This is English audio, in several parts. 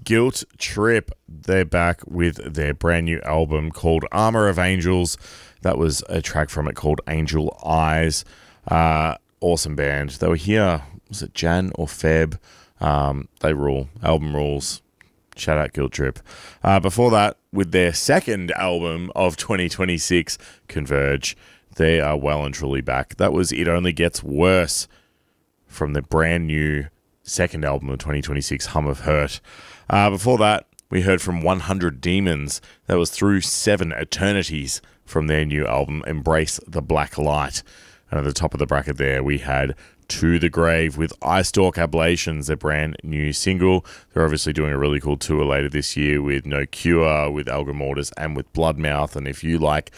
Guilt Trip. They're back with their brand new album called Armor of Angels. That was a track from it called Angel Eyes. Awesome band. They were here, was it Jan or Feb? They rule. Album rules. Shout out Guilt Trip. Before that, with their second album of 2026, Converge, they are well and truly back. That was It Only Gets Worse from the brand new second album of 2026, Hum of Hurt. Before that, we heard from 100 Demons. That was Through 7 Eternities from their new album, Embrace the Black Light. And at the top of the bracket there, we had To the Grave with Eye Stalk Ablations, their brand new single. They're obviously doing a really cool tour later this year with No Cure, with Alga Mortis, and with Bloodmouth. And if you like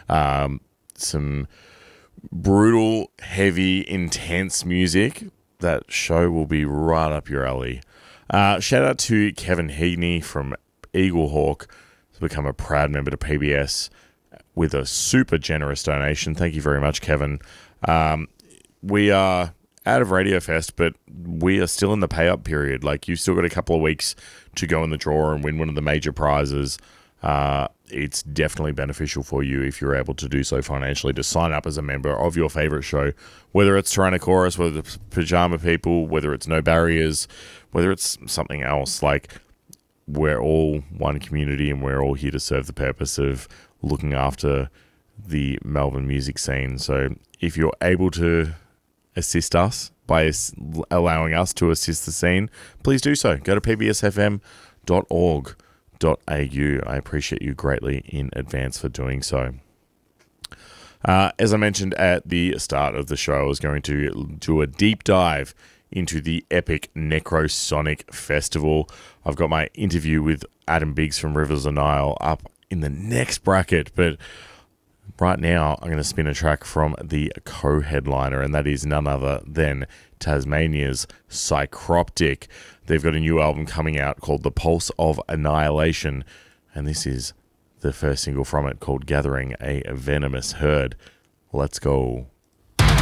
some brutal, heavy, intense music, that show will be right up your alley. Shout out to Kevin Heagney from Eaglehawk to become a proud member to PBS with a super generous donation. Thank you very much, Kevin. We are out of Radio Fest, but we are still in the pay-up period. Like, you've still got a couple of weeks to go in the draw and win one of the major prizes. It's definitely beneficial for you if you're able to do so financially, to sign up as a member of your favorite show, whether it's Tyrannosaurus, whether it's Pajama People, whether it's No Barriers, whether it's something else. Like, we're all one community and we're all here to serve the purpose of looking after the Melbourne music scene. So if you're able to assist us by allowing us to assist the scene, please do so. Go to pbsfm.org. I appreciate you greatly in advance for doing so. As I mentioned at the start of the show, I was going to do a deep dive into the epic Necrosonic Festival. I've got my interview with Adam Biggs from Rivers of Nile up in the next bracket, but right now I'm going to spin a track from the co-headliner, and that is none other than Tasmania's Psychroptic. They've got a new album coming out called The Pulse of Annihilation, and this is the first single from it, called Gathering a Venomous Herd. Let's go.